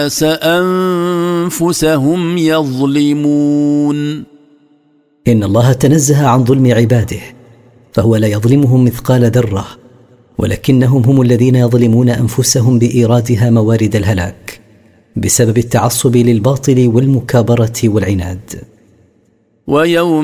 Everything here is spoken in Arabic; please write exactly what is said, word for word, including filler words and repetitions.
أنفسهم يظلمون. إن الله تنزه عن ظلم عباده، فهو لا يظلمهم مثقال ذرة، ولكنهم هم الذين يظلمون أنفسهم بإيرادها موارد الهلاك بسبب التعصب للباطل والمكابرة والعناد. ويوم